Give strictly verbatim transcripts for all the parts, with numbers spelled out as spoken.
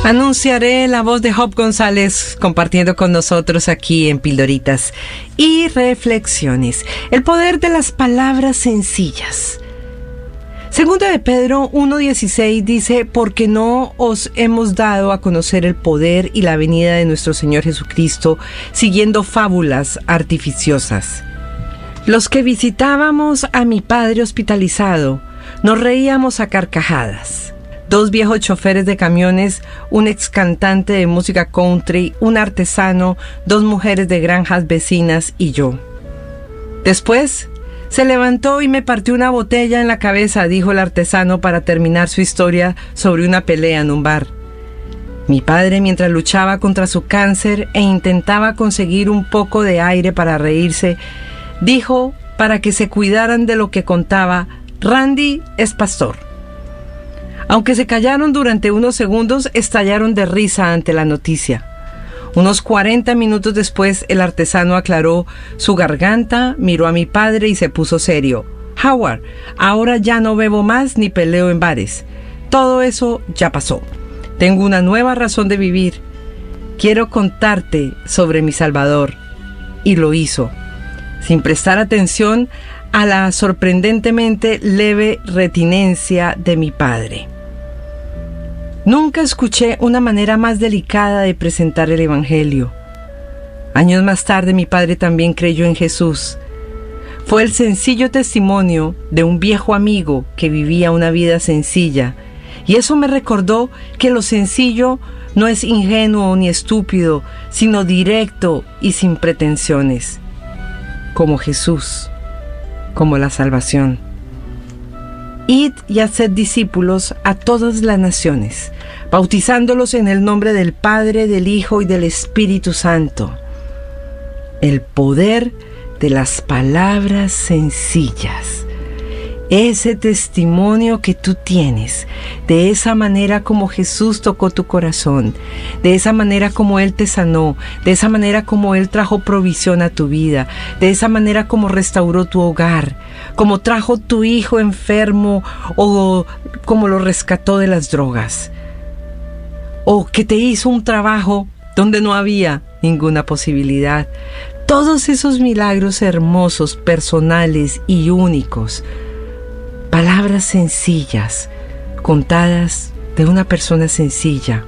Anunciaré la voz de Job González compartiendo con nosotros aquí en Pildoritas y Reflexiones. El poder de las palabras sencillas. Segunda de Pedro uno dieciséis dice: porque no os hemos dado a conocer el poder y la venida de nuestro Señor Jesucristo siguiendo fábulas artificiosas. Los que visitábamos a mi padre hospitalizado nos reíamos a carcajadas. Dos viejos choferes de camiones, un ex cantante de música country, un artesano, dos mujeres de granjas vecinas y yo. Después se levantó y me partió una botella en la cabeza, dijo el artesano para terminar su historia sobre una pelea en un bar. Mi padre, mientras luchaba contra su cáncer e intentaba conseguir un poco de aire para reírse, dijo para que se cuidaran de lo que contaba: Randy es pastor. Aunque se callaron durante unos segundos, estallaron de risa ante la noticia. Unos cuarenta minutos después, el artesano aclaró su garganta, miró a mi padre y se puso serio. Howard, ahora ya no bebo más ni peleo en bares. Todo eso ya pasó. Tengo una nueva razón de vivir. Quiero contarte sobre mi Salvador. Y lo hizo, sin prestar atención a la sorprendentemente leve retinencia de mi padre. Nunca escuché una manera más delicada de presentar el Evangelio. Años más tarde, mi padre también creyó en Jesús. Fue el sencillo testimonio de un viejo amigo que vivía una vida sencilla, y eso me recordó que lo sencillo no es ingenuo ni estúpido, sino directo y sin pretensiones, como Jesús, como la salvación. Id y haced discípulos a todas las naciones, bautizándolos en el nombre del Padre, del Hijo y del Espíritu Santo. El poder de las palabras sencillas. Ese testimonio que tú tienes, de esa manera como Jesús tocó tu corazón, de esa manera como Él te sanó, de esa manera como Él trajo provisión a tu vida, de esa manera como restauró tu hogar, como trajo tu hijo enfermo o como lo rescató de las drogas, o que te hizo un trabajo donde no había ninguna posibilidad. Todos esos milagros hermosos, personales y únicos. Palabras sencillas, contadas de una persona sencilla,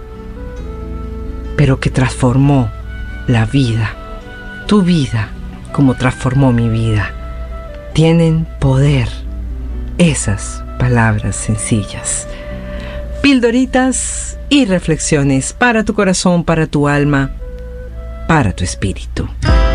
pero que transformó la vida, tu vida, como transformó mi vida. Tienen poder esas palabras sencillas. Pildoritas y reflexiones para tu corazón, para tu alma, para tu espíritu.